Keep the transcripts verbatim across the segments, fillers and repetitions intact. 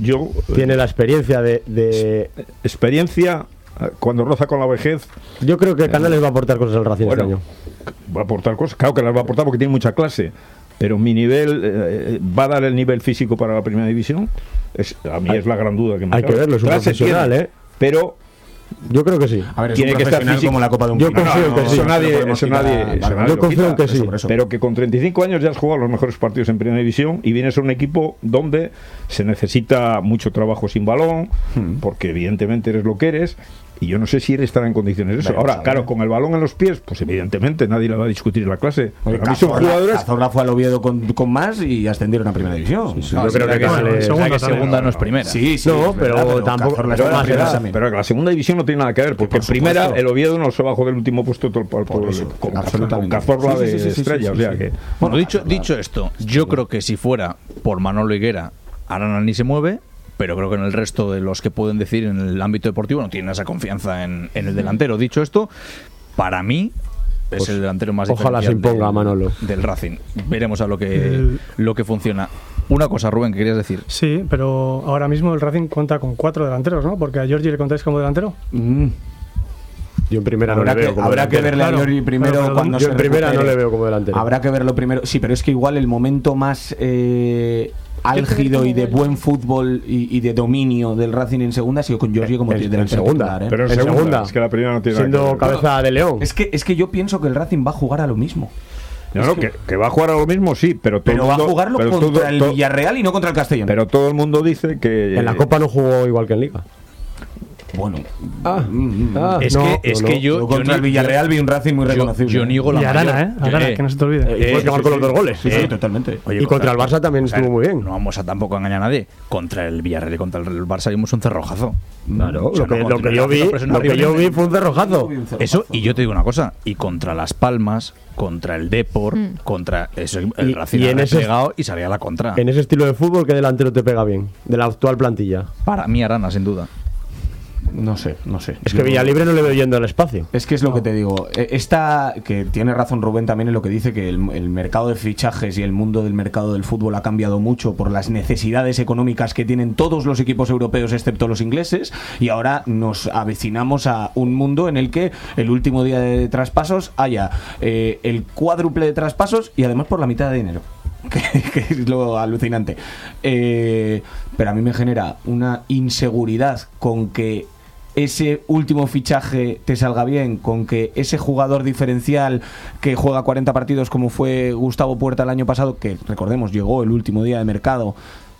yo tiene la experiencia de, de... experiencia cuando roza con la vejez. Yo creo que Canales va a aportar cosas al Racing bueno, este año. Va a aportar cosas, claro que las va a aportar porque tiene mucha clase, pero mi nivel eh, va a dar el nivel físico para la primera división. Es, a mí hay, es la gran duda que me hay cabe. que verlo, es un clase profesional, tiene, ¿eh? Pero yo creo que sí. A ver, es tiene un que estar físico como la Copa de un Yo confío no, en que no, sí. Eso nadie, eso nadie, a, eso nadie yo confío en que sí. Eso, eso. Pero que con treinta y cinco años ya has jugado los mejores partidos en primera división y vienes a un equipo donde se necesita mucho trabajo sin balón, hmm. porque evidentemente eres lo que eres. Y yo no sé si él estará en condiciones de eso. Ahora, claro, con el balón en los pies, pues evidentemente nadie le va a discutir en la clase. Oye, a mí son jugadores. Cazorla fue al Oviedo con, con más y ascendieron a primera división. Sí, sí, no, yo creo que, que, que, segunda, que segunda no es primera. Sí, sí. No, pero, pero tampoco. Pero, pero, más era, pero la segunda división no tiene nada que ver, porque en primera el Oviedo no se bajó del último puesto todo por, por, por, con, con Cazorla sí, sí, sí, de sí, estrella. Sí, sí, sí, o sea sí. que. Bueno, dicho, dicho esto, yo creo que si fuera por Manolo Higuera, Arana ni se mueve. Pero creo que en el resto de los que pueden decir en el ámbito deportivo no tienen esa confianza en, en el delantero. Dicho esto, para mí es pues el delantero más ojalá se imponga del, Manolo del Racing. Veremos a lo que el... lo que funciona. Una cosa, Rubén, ¿qué querías decir? Sí, pero ahora mismo el Racing cuenta con cuatro delanteros, ¿no? Porque a Giorgi le contáis como delantero. Mm. Yo en primera habrá no le veo que, como Habrá delantero. que verle claro, a Giorgi primero claro, pero cuando yo se en primera recupere. no le veo como delantero. Habrá que verlo primero. Sí, pero es que igual el momento más eh, álgido y de buen fútbol y, y de dominio del Racing en segunda ha sido con Giorgi como en, delantero en segunda, titular, ¿eh? Pero en, en segunda, segunda, es que la primera no tiene siendo nada que cabeza ver. de León. Es que, es que yo pienso que el Racing va a jugar a lo mismo. No, no, que, que va a jugar a lo mismo, sí, pero todo pero el mundo, va a jugarlo pero contra todo, el todo, Villarreal y no contra el Castellón. Pero todo el mundo dice que en la Copa no jugó igual que en Liga. Bueno, ah, ah, es no, que, es no, que no. yo, yo contra yo el Villarreal vi un Racing muy yo, reconocible. Yo niego la y Arana, mayor. ¿eh? Arana, eh, que no se te olvide. Eh, y fue el que marcó los dos goles. Sí, sí, sí, totalmente. Oye, y contra el Barça también o sea, estuvo muy bien. No vamos a tampoco a engañar a nadie. Contra el Villarreal y contra el Barça vimos un cerrojazo. Claro, o sea, lo, que, no lo que yo vi, lo que yo vi fue un cerrojazo. Eso, y yo te digo una cosa, y contra Las Palmas, contra el Depor, mm. contra eso, el y, Racing y en ese pegado y salía a la contra. En ese estilo de fútbol, ¿qué delantero te pega bien? De la actual plantilla. Para mí Arana, sin duda. No sé, no sé. Es que Yo, Villalibre no le veo yendo al espacio. Es que es lo no. que te digo. Esta, que tiene razón Rubén también en lo que dice, que el, el mercado de fichajes y el mundo del mercado del fútbol ha cambiado mucho por las necesidades económicas que tienen todos los equipos europeos excepto los ingleses, y ahora nos avecinamos a un mundo en el que el último día de traspasos haya eh, el cuádruple de traspasos y además por la mitad de dinero. Que, que es lo alucinante. Eh, pero a mí me genera una inseguridad con que ese último fichaje te salga bien, con que ese jugador diferencial que juega cuarenta partidos como fue Gustavo Puerta el año pasado, que recordemos llegó el último día de mercado,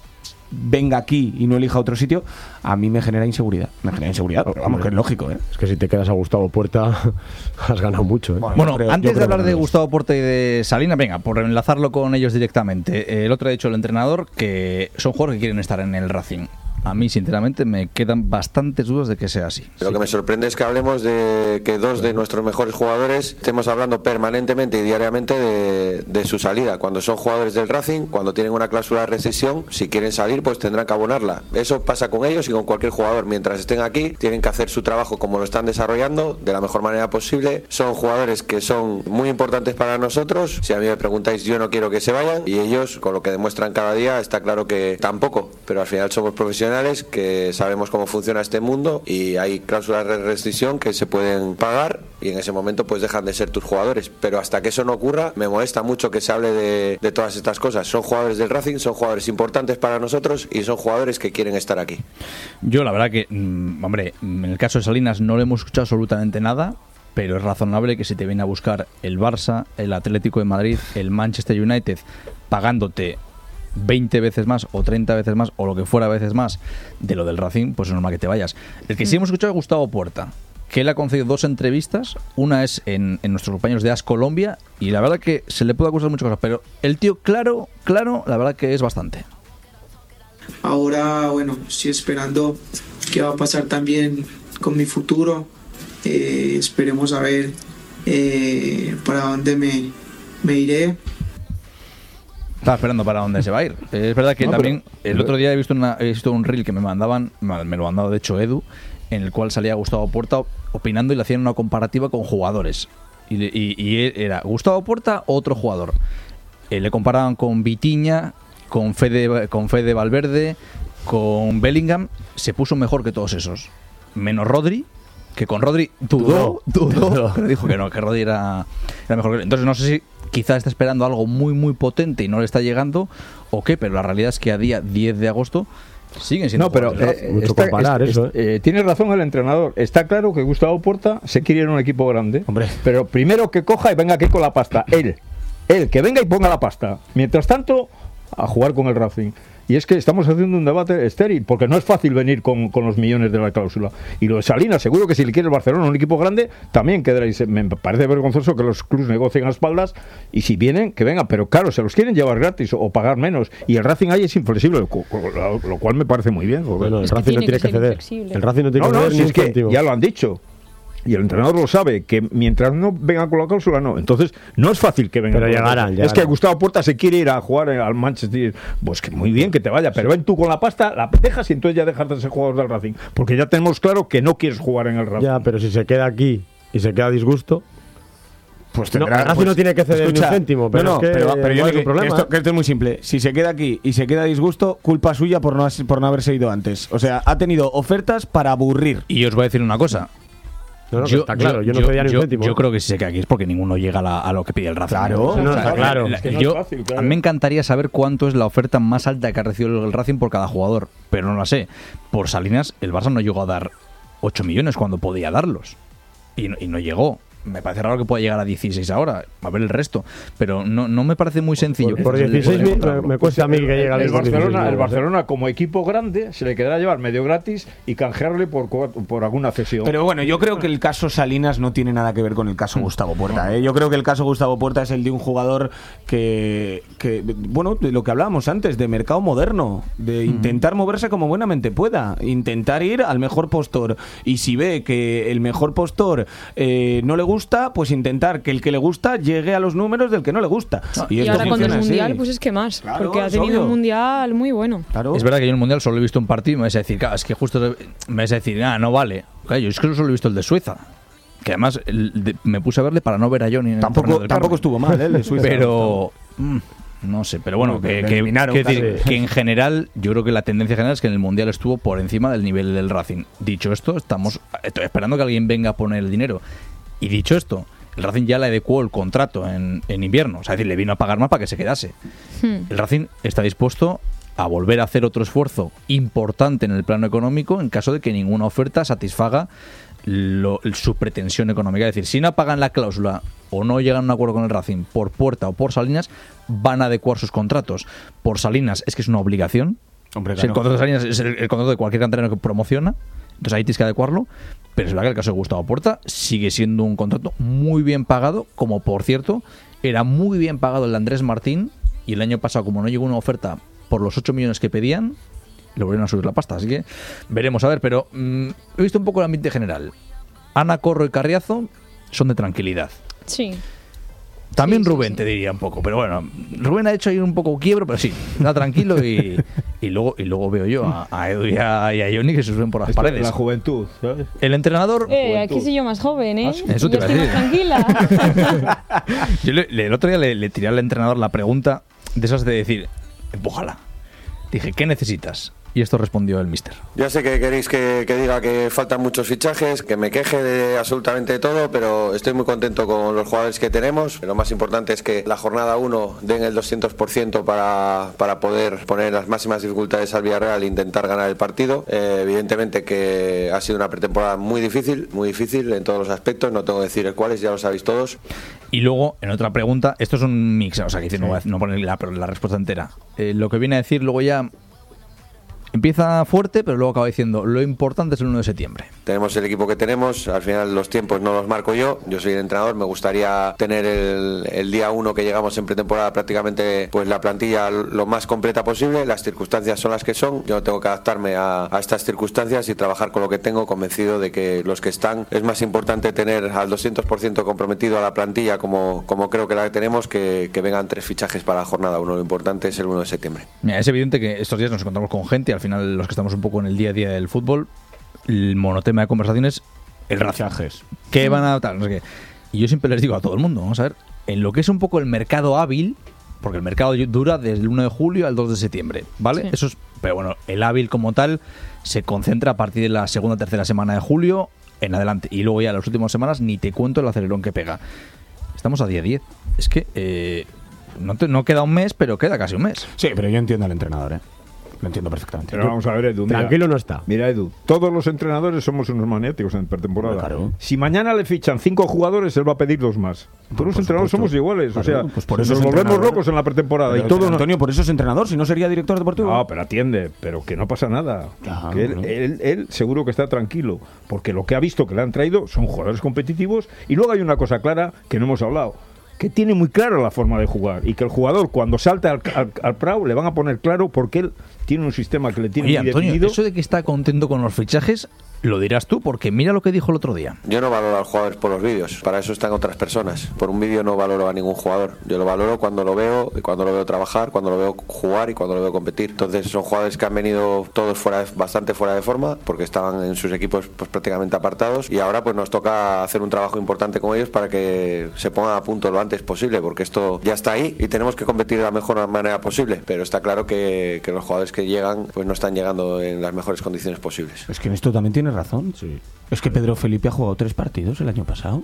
venga aquí y no elija otro sitio, a mí me genera inseguridad. Me genera inseguridad, pero vamos, que es lógico, ¿eh? Es que si te quedas a Gustavo Puerta has ganado mucho, ¿eh? Bueno, bueno creo, antes de hablar de Gustavo Puerta y de Salinas, venga, por enlazarlo con ellos directamente, el otro ha dicho el entrenador que son jugadores que quieren estar en el Racing. A mí, sinceramente, me quedan bastantes dudas de que sea así. Lo que me sorprende es que hablemos de que dos de nuestros mejores jugadores estemos hablando permanentemente y diariamente de, de su salida. Cuando son jugadores del Racing, cuando tienen una cláusula de rescisión, si quieren salir, pues tendrán que abonarla. Eso pasa con ellos y con cualquier jugador. Mientras estén aquí, tienen que hacer su trabajo como lo están desarrollando, de la mejor manera posible. Son jugadores que son muy importantes para nosotros. Si a mí me preguntáis, yo no quiero que se vayan. Y ellos, con lo que demuestran cada día, está claro que tampoco. Pero al final somos profesionales, que sabemos cómo funciona este mundo y hay cláusulas de rescisión que se pueden pagar y en ese momento pues dejan de ser tus jugadores, pero hasta que eso no ocurra me molesta mucho que se hable de, de todas estas cosas. Son jugadores del Racing, son jugadores importantes para nosotros y son jugadores que quieren estar aquí. Yo la verdad que, mmm, hombre, en el caso de Salinas no le hemos escuchado absolutamente nada, pero es razonable que si te viene a buscar el Barça, el Atlético de Madrid, el Manchester United pagándote veinte veces más o treinta veces más o lo que fuera veces más de lo del Racing, pues es normal que te vayas. El que sí hemos escuchado es Gustavo Puerta, que él ha concedido dos entrevistas, una es en, en nuestros compañeros de As Colombia, y la verdad que se le puede acusar muchas cosas, pero el tío claro, claro, la verdad que es bastante. Ahora, bueno, estoy esperando qué va a pasar también con mi futuro. Eh, esperemos a ver eh, para dónde me, me iré. Estaba esperando para dónde se va a ir. Es verdad que no, también pero, el otro día he visto, una, he visto un reel que me mandaban, me lo han dado de hecho Edu, en el cual salía Gustavo Puerta opinando y le hacían una comparativa con jugadores. Y, y, y era Gustavo Puerta o otro jugador. Eh, le comparaban con Vitinha, con Fede, con Fede Valverde, con Bellingham se puso mejor que todos esos. Menos Rodri, que con Rodri dudó, dudó, dudó pero dijo que no, que Rodri era, era mejor que él. Entonces no sé si quizás está esperando algo muy, muy potente y no le está llegando, o qué, pero la realidad es que a día diez de agosto siguen siendo no, pero eh, está, comparar es, eso, ¿eh? Eh, tiene razón el entrenador. Está claro que Gustavo Porta se quiere ir a un equipo grande. Hombre. Pero primero que coja y venga aquí con la pasta. Él, él, que venga y ponga la pasta. Mientras tanto, a jugar con el Racing. Y es que estamos haciendo un debate estéril, porque no es fácil venir con, con los millones de la cláusula. Y lo de Salinas, seguro que si le quiere el Barcelona un equipo grande, también quedaréis. Me parece vergonzoso que los clubes negocien a espaldas, y si vienen, que vengan. Pero claro, se los quieren llevar gratis o, o pagar menos. Y el Racing ahí es inflexible, lo, lo, lo cual me parece muy bien. Bueno, el Racing no tiene que ceder. El Racing no tiene no, que ceder no, si es que ya lo han dicho. Y el entrenador lo sabe, que mientras no vengan con la cláusula, no. Entonces, no es fácil que vengan. Pero llegarán, llegarán. Es que Gustavo Porta se quiere ir a jugar al Manchester. Pues que muy bien que te vaya, pero ven tú con la pasta, la dejas y entonces ya dejas de ser jugador del Racing. Porque ya tenemos claro que no quieres jugar en el Racing. Ya, pero si se queda aquí y se queda a disgusto... Pues tendrá, no, el Racing pues, no tiene que ceder escucha, ni un céntimo, pero no, no, es que pero, pero yo no creo que, problema. que, esto, que esto es muy simple. Si se queda aquí y se queda a disgusto, culpa suya por no, por no haberse ido antes. O sea, ha tenido ofertas para aburrir. Y os voy a decir una cosa. No, no, yo, está claro, yo, yo no pedía ni un céntimo. Yo creo que si se queda aquí es porque ninguno llega a, la, a lo que pide el Racing. Claro, no, está claro. Es que no yo, es fácil, claro. A mí me encantaría saber cuánto es la oferta más alta que ha recibido el Racing por cada jugador, pero no la sé. Por Salinas, el Barça no llegó a dar ocho millones cuando podía darlos. Y no, y no llegó. Me parece raro que pueda llegar a dieciséis ahora, a ver el resto, pero no, no me parece muy sencillo. Por, por dieciséis me, me, me cuesta a mí que llegue al el Barcelona, el Barcelona como equipo grande se le quedará llevar medio gratis y canjearle por, por alguna cesión. Pero bueno, yo creo que el caso Salinas no tiene nada que ver con el caso Gustavo Porta, ¿eh? Yo creo que el caso Gustavo Porta es el de un jugador que, que bueno, de lo que hablábamos antes, de mercado moderno, de intentar moverse como buenamente pueda, intentar ir al mejor postor, y si ve que el mejor postor eh, no le gusta gusta, pues intentar que el que le gusta llegue a los números del que no le gusta. No, y, y ahora con el Mundial, así. Pues es que más, claro, porque ha tenido obvio. un Mundial muy bueno. Claro. Es verdad que yo en el Mundial solo he visto un partido y me vais a decir, claro, es que justo me vais a decir, ah, no vale. Claro, yo es que solo he visto el de Suiza. Que además el de, me puse a verle para no ver a Johnny en tampoco, el tampoco estuvo mal, ¿eh? El de Suiza. Pero... Mm, no sé, pero bueno, que, que, que, decir, que en general, yo creo que la tendencia general es que en el Mundial estuvo por encima del nivel del Racing. Dicho esto, estamos estoy esperando que alguien venga a poner el dinero. Y dicho esto, el Racing ya le adecuó el contrato en, en invierno. O sea, es decir, le vino a pagar más para que se quedase. Hmm. El Racing está dispuesto a volver a hacer otro esfuerzo importante en el plano económico en caso de que ninguna oferta satisfaga lo, su pretensión económica. Es decir, si no pagan la cláusula o no llegan a un acuerdo con el Racing por Puerta o por Salinas, van a adecuar sus contratos. Por Salinas es que es una obligación. Hombre, claro. Si el contrato de Salinas es el, el contrato de cualquier canterano que promociona, entonces ahí tienes que adecuarlo. Pero es verdad que el caso de Gustavo Porta sigue siendo un contrato muy bien pagado, como por cierto era muy bien pagado el de Andrés Martín, y el año pasado, como no llegó una oferta por los ocho millones que pedían, le volvieron a subir la pasta. Así que veremos a ver, pero mmm, he visto un poco el ambiente general. Ana, Corro y Carriazo son de tranquilidad. Sí. También sí, Rubén, sí, te sí. diría un poco, pero bueno, Rubén ha hecho ahí un poco quiebro, pero sí, está tranquilo y, y luego y luego veo yo a, a Edu y a, y a Johnny que se suben por las Esto paredes. La juventud, ¿sabes? El entrenador... Eh, aquí soy yo más joven, ¿eh? ¿Ah, eso te yo iba a estoy decir. más tranquila. Yo le, le, el otro día le, le tiré al entrenador la pregunta de esas de decir, empújala. Dije, ¿qué necesitas? Y esto respondió el míster. Ya sé que queréis que, que diga que faltan muchos fichajes, que me queje de absolutamente todo, pero estoy muy contento con los jugadores que tenemos. Lo más importante es que la jornada uno den el doscientos por ciento para, para poder poner las máximas dificultades al Villarreal e intentar ganar el partido. Eh, evidentemente que ha sido una pretemporada muy difícil, muy difícil en todos los aspectos, no tengo que decir cuáles, ya lo sabéis todos. Y luego, en otra pregunta, esto es un mix, o sea, que no voy a no poner la, la respuesta entera. Eh, lo que viene a decir luego ya... Empieza fuerte, pero luego acaba diciendo, lo importante es el uno de septiembre. Tenemos el equipo que tenemos, al final los tiempos no los marco yo, yo soy el entrenador, me gustaría tener el, el día uno que llegamos en pretemporada prácticamente pues la plantilla lo más completa posible, las circunstancias son las que son, yo tengo que adaptarme a, a estas circunstancias y trabajar con lo que tengo, convencido de que los que están, es más importante tener al doscientos por ciento comprometido a la plantilla como, como creo que la tenemos, que, que vengan tres fichajes para la jornada uno, lo importante es el uno de septiembre. Mira, es evidente que estos días nos encontramos con gente, al final los que estamos un poco en el día a día del fútbol, el monotema de conversaciones, el fichajes. ¿Qué van a tal? No sé qué. Y yo siempre les digo a todo el mundo, vamos a ver, en lo que es un poco el mercado hábil, porque el mercado dura desde el uno de julio al dos de septiembre, ¿vale? Sí. Eso es, pero bueno, el hábil como tal se concentra a partir de la segunda o tercera semana de julio en adelante. Y luego ya las últimas semanas ni te cuento el acelerón que pega. Estamos a día diez. Es que eh, no, te, no queda un mes, pero queda casi un mes. Sí, pero yo entiendo al entrenador, ¿eh? Lo entiendo perfectamente. Pero vamos a ver, Edu. Mira, Tranquilo no está. Mira, Edu, todos los entrenadores somos unos maniáticos en pretemporada. Claro. Si mañana le fichan cinco jugadores, él va a pedir dos más. Todos los entrenadores supuesto. somos iguales. Claro, o sea, pues por eso nos es volvemos entrenador. locos en la pretemporada. Pero, y todo Antonio, por eso es entrenador, si no sería director deportivo. No, pero atiende, pero que no pasa nada. Claro, que él, ¿no? él, él seguro que está tranquilo, porque lo que ha visto que le han traído son jugadores competitivos. Y luego hay una cosa clara que no hemos hablado, que tiene muy clara la forma de jugar, y que el jugador cuando salta al, al, al Prado le van a poner claro porque él tiene un sistema que le tiene Oye, muy Antonio, definido. eso de que está contento con los fichajes, lo dirás tú, porque mira lo que dijo el otro día. Yo no valoro a los jugadores por los vídeos, para eso están otras personas. Por un vídeo no valoro a ningún jugador. Yo lo valoro cuando lo veo, y cuando lo veo trabajar, cuando lo veo jugar y cuando lo veo competir. Entonces son jugadores que han venido todos fuera de, bastante fuera de forma, porque estaban en sus equipos pues prácticamente apartados, y ahora pues nos toca hacer un trabajo importante con ellos para que se pongan a punto lo antes posible, porque esto ya está ahí y tenemos que competir de la mejor manera posible. Pero está claro que, que los jugadores que llegan pues no están llegando en las mejores condiciones posibles. Es que en esto también tienes razón. Sí. Es que Pedro Felipe ha jugado tres partidos el año pasado.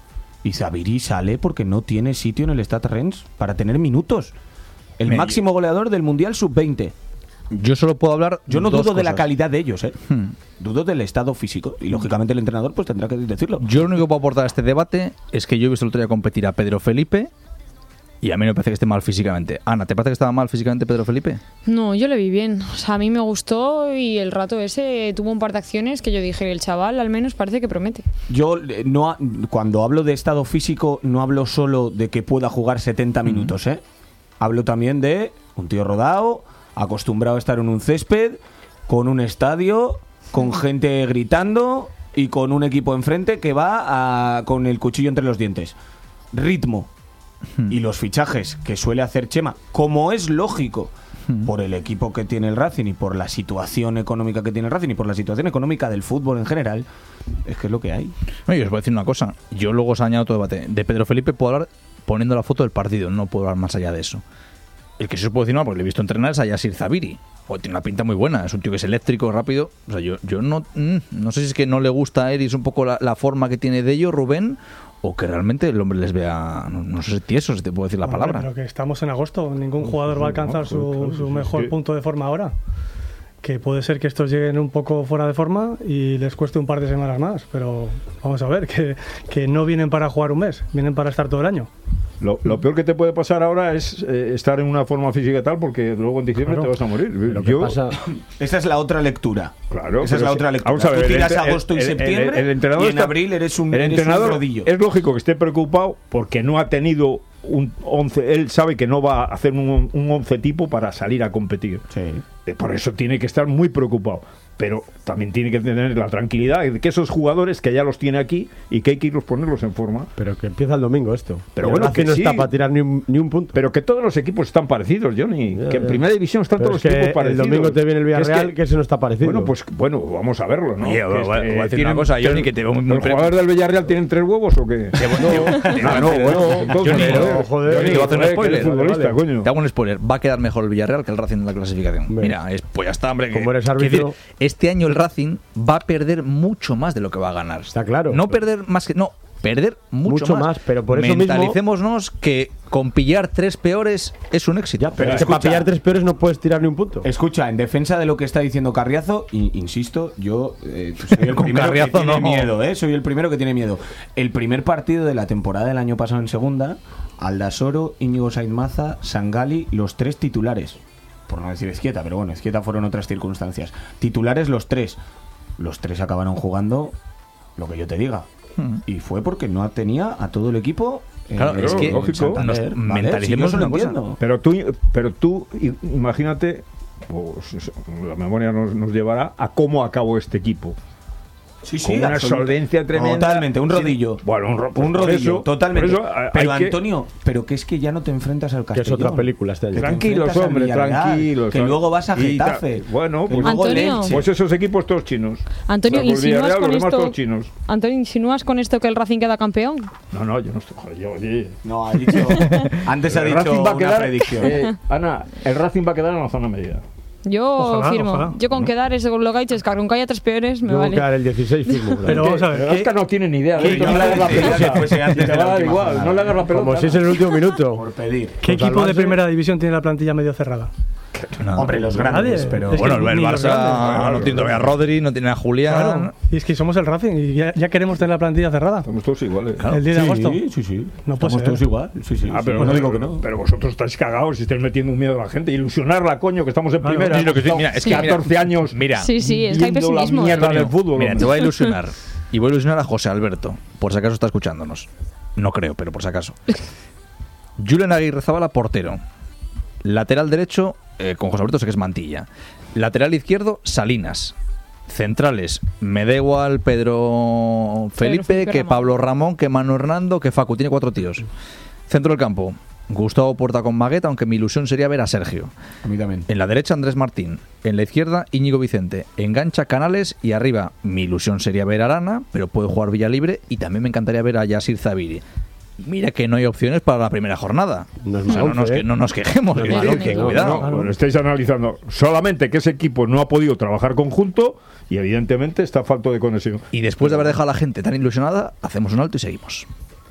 Y Zabiri sale porque no tiene sitio en el Stade Rennes para tener minutos. El Me- máximo goleador del Mundial sub veinte. Yo solo puedo hablar. Yo no dos dudo de la cosas. calidad de ellos, ¿eh? Hmm. Dudo del estado físico. Y lógicamente el entrenador pues tendrá que decirlo. Yo lo único que puedo aportar a este debate es que yo he visto el otro día competir a Pedro Felipe y a mí no me parece que esté mal físicamente. Ana, ¿te parece que estaba mal físicamente Pedro Felipe? No, yo le vi bien. O sea, a mí me gustó y el rato ese tuvo un par de acciones que yo dije, el chaval al menos parece que promete. Yo eh, no ha- cuando hablo de estado físico no hablo solo de que pueda jugar setenta minutos, ¿eh? Hablo también de un tío rodado, acostumbrado a estar en un césped, con un estadio, con gente gritando y con un equipo enfrente que va a- con el cuchillo entre los dientes. Ritmo. Y los fichajes que suele hacer Chema, como es lógico, por el equipo que tiene el Racing y por la situación económica que tiene el Racing y por la situación económica del fútbol en general, es que es lo que hay. Oye, os voy a decir una cosa. Yo luego os añado otro debate. De Pedro Felipe puedo hablar poniendo la foto del partido, no puedo hablar más allá de eso. El que sí os puedo decir no, porque le he visto entrenar es a Yasir Zabiri. O tiene una pinta muy buena, es un tío que es eléctrico, rápido. O sea, yo, yo no, mm, no sé si es que no le gusta a él y es un poco la, la forma que tiene de ello, Rubén, o que realmente el hombre les vea, no, no sé, tieso, si te puedo decir la Hombre, palabra. Pero que estamos en agosto, ningún jugador va a alcanzar su, su mejor punto de forma ahora. Que puede ser que estos lleguen un poco fuera de forma y les cueste un par de semanas más, pero vamos a ver, que, que no vienen para jugar un mes, vienen para estar todo el año. Lo, lo peor que te puede pasar ahora es eh, estar en una forma física tal, porque luego en diciembre Claro. te vas a morir. Lo que Yo, pasa, Esa es la otra lectura. Claro, Esa es pero la si- otra lectura. vamos a ver, Tú el tiras enter- agosto y el- el- septiembre el entrenador y en está- abril eres un, el eres un entrenador rodillo. es lógico que esté preocupado porque no ha tenido un once. Él sabe que no va a hacer un, un once tipo para salir a competir. Sí. Eh, Por eso tiene que estar muy preocupado. Pero también tiene que tener la tranquilidad de que esos jugadores que ya los tiene aquí y que hay que irlos ponerlos en forma. pero que empieza el domingo esto. Pero El bueno, Racing que no sí. está para tirar ni un, ni un punto. Pero que todos los equipos están parecidos, Johnny. Ya, que en ya. primera división están Pero todos es los que equipos el parecidos. domingo te viene el Es Villarreal, que- que ese no está parecido. Bueno, pues bueno, vamos a verlo, ¿no? Oye, Que voy a- es- voy a eh, decir tienen una cosa, tres- Johnny, que te veo muy- muy ¿Los jugadores del Villarreal tienen tres huevos o qué? Ah, no, bueno, entonces, Johnny, joder, joder, Johnny, te voy a hacer un joder, que spoiler. eres futbolista, Vale, vale. coño. Te hago un spoiler. Va a quedar mejor el Villarreal que el Racing en la clasificación. Hombre. Mira, es, pues ya está, hombre. que- Como eres quiero árbitro- decir, este año el Racing va a perder mucho más de lo que va a ganar. Está claro. No perder más que. No, perder mucho, Mucho más, pero por eso mismo- Mentalicémonos que con pillar tres peores es un éxito. Ya, pero, Pero es que para escucha. pillar tres peores no puedes tirar ni un punto. Escucha, en defensa de lo que está diciendo Carriazo, y, insisto, yo eh, soy el Con primero Carriazo que tiene no. miedo, ¿eh? Soy el primero que tiene miedo. El primer partido de la temporada del año pasado en segunda, Aldasoro, Íñigo Sainmaza, Sangali, los tres titulares. Por no decir Ezquieta, pero bueno, Ezquieta fueron otras circunstancias. Titulares los tres. Los tres acabaron jugando lo que yo te diga. Hmm. Y fue porque no tenía a todo el equipo. eh, Claro, es que en Santander, nos ¿vale? mentalicemos Sí, yo eso lo una cosa. entiendo. Pero tú, pero tú i- imagínate, pues, eso, la memoria nos, nos llevará a cómo acabó este equipo. Sí, sí, con una absoluta. solvencia tremenda. Totalmente, un rodillo. Sí. Bueno, un, ro- un por rodillo, eso- totalmente. por eso hay pero que- Antonio, pero que es que ya no te enfrentas al Que Castellón. es otra película este año. Que te Tranquilos, enfrentas al hombre, Villarreal, tranquilos. Que luego vas a Y ta- Getafe. Bueno, que pues, luego Antonio. Leche. pues esos equipos todos chinos. Antonio, Salvo el ¿insinúas Villarreal, con los demás esto? todos chinos. Antonio, ¿insinúas con esto que el Racing queda campeón? No, no, yo no estoy. Joder, yo, oye. No, ha dicho. Antes ha El dicho Racing va a una quedar, predicción. eh, Ana, el Racing va a quedar en la zona media. Yo Ojalá, firmo. ojalá. Yo con quedar ese con lo que ha dicho, es que con que haya tres peores, me Yo voy a vale. quedar el dieciséis firmo. Pero vamos a ver, Pero ¿qué- Oscar no tiene ni idea. ¿Qué ¿eh? No le hagas la iba a decir pelota. que fuese antes Y te de la va a dar última igual. jornada? No le hagas la pelota. Como si es en el último minuto. Por pedir. ¿Qué Contra el equipo de Barça. primera división tiene la plantilla medio cerrada? No. Hombre, los grandes, Nadie. pero. Es que Bueno, el, el ni los Barça grandes. no tiene todavía a Rodri, no tiene a Julián. Claro. Y es que somos el Racing y ya, ya queremos tener la plantilla cerrada. Estamos todos iguales. El diez de agosto. Sí, sí, sí. No puede Estamos ser. todos igual. Sí, sí. Ah, sí. pero, Pues no digo que no. pero vosotros estáis cagados y estáis metiendo un miedo a la gente. Ilusionarla, coño, que estamos en Claro. primera. Sí, lo que sí, Hemos mira, es estado que catorce mira, años Mira, Sí, sí, es que hay viendo la pesimismo. mierda Antonio. del fútbol. Mira, hombre. te voy a ilusionar. Y voy a ilusionar a José Alberto, por si acaso está escuchándonos. No creo, pero por si acaso. Julen Aguirre Zabala, portero. Lateral derecho, eh, con José Alberto sé que es Mantilla. Lateral izquierdo, Salinas. Centrales, me da igual Pedro Felipe, Felipe que Ramón. Pablo Ramón, que Manu Hernando, que Facu. Tiene cuatro tíos. Centro del campo, Gustavo Puerta con Magueta, aunque mi ilusión sería ver a Sergio. A mí también. En la derecha, Andrés Martín. En la izquierda, Íñigo Vicente. Engancha Canales y arriba, mi ilusión sería ver a Arana, pero puede jugar Villalibre y también me encantaría ver a Yasir Zabiri. Mira que no hay opciones para la primera jornada. No es O sea, mal no, nos, once, que- ¿eh? no nos quejemos. No es que- mal que- once, que no, cuidado. No, bueno, estáis analizando solamente que ese equipo no ha podido trabajar conjunto y evidentemente está falto de conexión. Y después de haber dejado a la gente tan ilusionada, hacemos un alto y seguimos.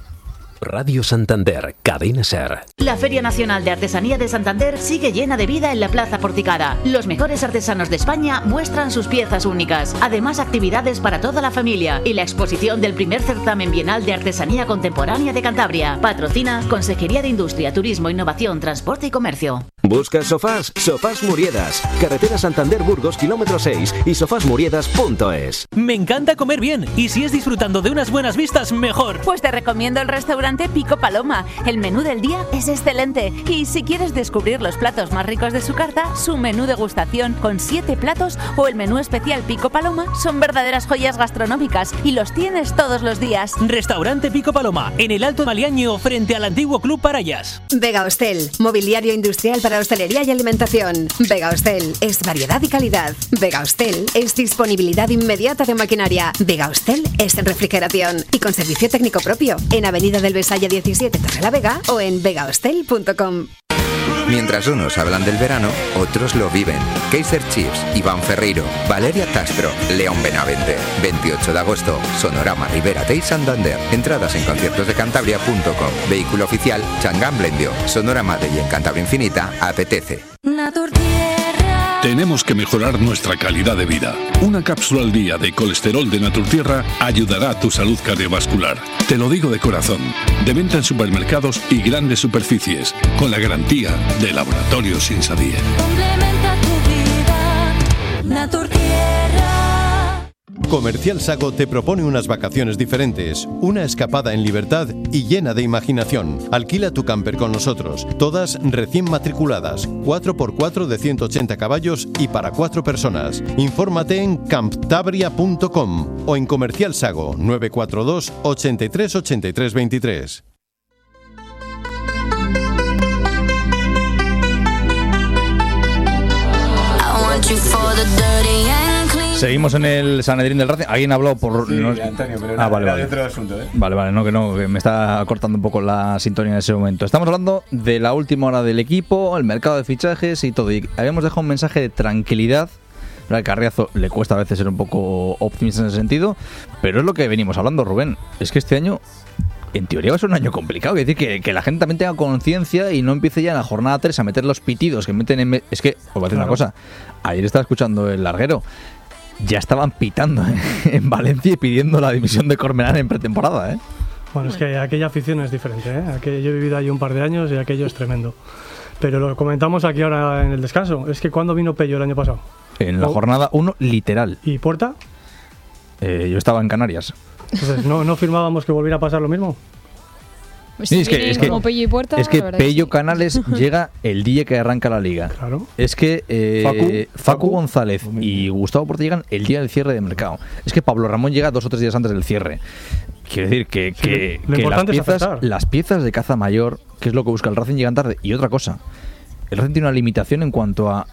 Radio Santander, Cadena Ser. La Feria Nacional de Artesanía de Santander sigue llena de vida en la Plaza Porticada. Los mejores artesanos de España muestran sus piezas únicas. Además, actividades para toda la familia y la exposición del primer certamen bienal de artesanía contemporánea de Cantabria. Patrocina Consejería de Industria, Turismo, Innovación, Transporte y Comercio. ¿Buscas sofás? Sofás Muriedas. Carretera Santander-Burgos, kilómetro seis y sofás muriedas punto es. Me encanta comer bien y si es disfrutando de unas buenas vistas, mejor. Pues te recomiendo el restaurante Pico Paloma. El menú del día es excelente. Y si quieres descubrir los platos más ricos de su carta, su menú degustación con siete platos o el menú especial Pico Paloma son verdaderas joyas gastronómicas y los tienes todos los días. Restaurante Pico Paloma, en el Alto Maliaño, frente al antiguo Club Parayas. Vega Hostel, mobiliario industrial para hostelería y alimentación. Vega Hostel es variedad y calidad. Vega Hostel es disponibilidad inmediata de maquinaria. Vega Hostel es refrigeración y con servicio técnico propio en Avenida del Besaya diecisiete, Torrelavega o en vega hostel punto com. Mientras unos hablan del verano, otros lo viven. Kaiser Chiefs, Iván Ferreiro, Valeria Castro, León Benavente. veintiocho de agosto, Sonorama Rivera Day Santander. Entradas en conciertos de cantabria punto com. Vehículo oficial, Changán Blendio. Sonorama Day en Cantabria Infinita, apetece. Tenemos que mejorar nuestra calidad de vida. Una cápsula al día de colesterol de Naturtierra ayudará a tu salud cardiovascular. Te lo digo de corazón. De venta en supermercados y grandes superficies, con la garantía de Laboratorios Insadie. Complementa tu vida, Naturtierra. Comercial Sago te propone unas vacaciones diferentes, una escapada en libertad y llena de imaginación. Alquila tu camper con nosotros, todas recién matriculadas, cuatro por cuatro de ciento ochenta caballos y para cuatro personas. Infórmate en camptabria punto com o en Comercial Sago nueve cuatro dos, ochenta y tres, ochenta y tres, veintitrés. Seguimos en el Sanedrín del Racing. Alguien ha hablado por. Sí, no- Antonio, pero ah, era- vale, era vale. de otro asunto, ¿eh? Vale, vale, no que no, que me está cortando un poco la sintonía en ese momento. Estamos hablando de la última hora del equipo, el mercado de fichajes y todo. Y habíamos dejado un mensaje de tranquilidad. A Carriazo le cuesta a veces ser un poco optimista en ese sentido, pero es lo que venimos hablando, Rubén. Es que este año, en teoría, va a ser un año complicado. Es decir, que, que la gente también tenga conciencia y no empiece ya en la jornada tres a meter los pitidos que meten en... me- Es que, os voy a decir una cosa. Ayer estaba escuchando el larguero. Ya estaban pitando ¿eh? en Valencia y pidiendo la dimisión de Cormelán en pretemporada, ¿eh? Bueno, es que aquella afición es diferente, ¿eh? Aquello, yo he vivido ahí un par de años y aquello es tremendo. Pero lo comentamos aquí ahora en el descanso. Es que ¿cuándo vino Pello el año pasado? En la Oh. jornada uno, literal. ¿Y Puerta? Eh, yo estaba en Canarias. Entonces, ¿no, ¿no firmábamos que volviera a pasar lo mismo? Si Sí, es que, vienen es que, como Pello y Puerta, es que la verdad es Pello que- Canales llega el día que arranca la liga. Claro. Es que eh, Facu, Facu, Facu, González y Gustavo Porta llegan el día del cierre de mercado. Es que Pablo Ramón llega dos o tres días antes del cierre. Quiero decir que, que, lo que las, importante es piezas, acertar. las piezas de caza mayor, que es lo que busca el Racing, llegan tarde. Y otra cosa, el Racing tiene una limitación en cuanto a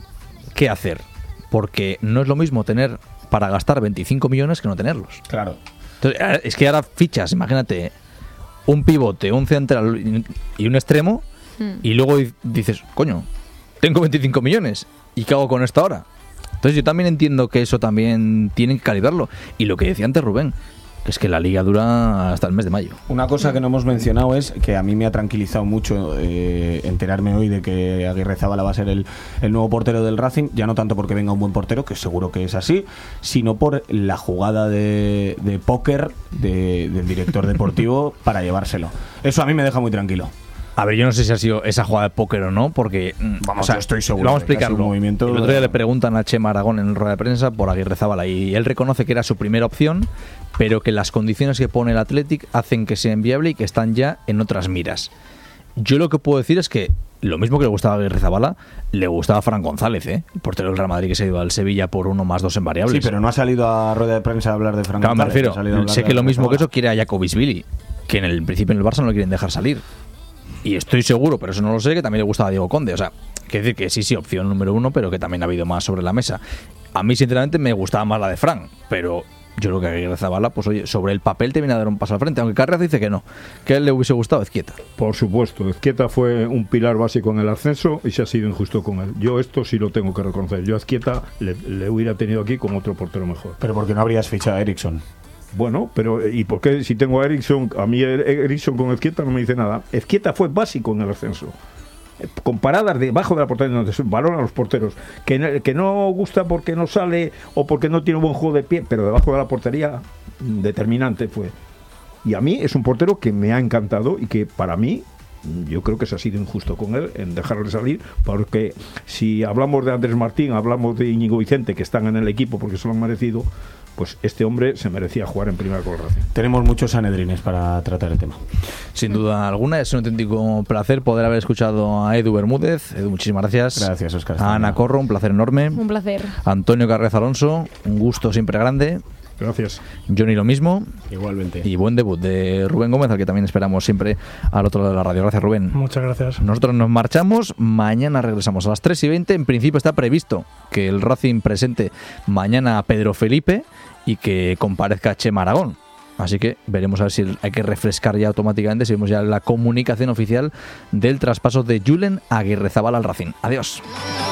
qué hacer. Porque no es lo mismo tener para gastar veinticinco millones que no tenerlos. Claro. Entonces, ahora- es que ahora fichas, imagínate, un pivote, un central y un extremo, Mm. y luego di- dices, coño, tengo veinticinco millones, ¿y qué hago con esto ahora? Entonces yo también entiendo que eso también tienen que calibrarlo. Y lo que decía antes Rubén, que es que la liga dura hasta el mes de mayo. Una cosa que no hemos mencionado es que a mí me ha tranquilizado mucho eh, enterarme hoy de que Aguirre Zabala va a ser el, el nuevo portero del Racing, ya no tanto porque venga un buen portero, que seguro que es así, sino por la jugada de, de póker de- del director deportivo para llevárselo. Eso a mí me deja muy tranquilo. A ver, yo no sé si ha sido esa jugada de póker o no, porque mm, Vamos, o sea, yo estoy seguro Vamos a de que ha sido explicarlo. un movimiento- El otro día le preguntan a Chema Aragón en rueda de prensa por Aguirre Zabala y él reconoce que era su primera opción, pero que las condiciones que pone el Athletic hacen que sea inviable y que están ya en otras miras. Yo lo que puedo decir es que lo mismo que le gustaba a Aguirre Zabala, le gustaba a Fran González, ¿eh? El portero del Real Madrid que se ha ido al Sevilla por uno más dos en variables. Sí, pero no ha salido a rueda de prensa a hablar de Franco. Claro, me refiero. Sé que lo mismo que eso quiere a Jakobisvili, que en el principio en el Barça no lo quieren dejar salir. Y estoy seguro, pero eso no lo sé, que también le gustaba a Diego Conde. O sea, quiere decir que sí, sí, opción número uno, pero que también ha habido más sobre la mesa. A mí, sinceramente, me gustaba más la de Fran, pero yo creo que Aguirre Zabala, pues oye, sobre el papel te viene a dar un paso al frente, aunque Carreras dice que no, que a él le hubiese gustado Ezquieta. Por supuesto, Ezquieta fue un pilar básico en el ascenso y se ha sido injusto con él. Yo esto sí lo tengo que reconocer. Yo a Ezquieta le, le hubiera tenido aquí con otro portero mejor. Pero porque no habrías fichado a Eriksson. Bueno, pero ¿y por qué si tengo a Eriksson? A mí Eriksson con Ezquieta no me dice nada. Ezquieta fue básico en el ascenso. Con paradas debajo de la portería, donde se balón a los porteros, que no, que no gusta porque no sale o porque no tiene un buen juego de pie, pero debajo de la portería determinante fue. Y a mí es un portero que me ha encantado y que para mí yo creo que se ha sido injusto con él en dejarle salir, porque si hablamos de Andrés Martín, hablamos de Íñigo Vicente, que están en el equipo porque se lo han merecido, pues este hombre se merecía jugar en primera con el Racing. Tenemos muchos sanedrines para tratar el tema. Sin duda alguna, es un auténtico placer poder haber escuchado a Edu Bermúdez. Edu, muchísimas gracias. Gracias, Óscar. A Ana Corro, un placer enorme. Un placer. Antonio Carrez Alonso, un gusto siempre grande. Gracias. Johnny, lo mismo. Igualmente. Y buen debut de Rubén Gómez, al que también esperamos siempre al otro lado de la radio. Gracias, Rubén. Muchas gracias. Nosotros nos marchamos, mañana regresamos a las tres y veinte. En principio está previsto que el Racing presente mañana a Pedro Felipe y que comparezca Chema Aragón. Así que veremos a ver si hay que refrescar ya automáticamente, si vemos ya la comunicación oficial del traspaso de Julen Aguirre Zabala al Racing. Adiós.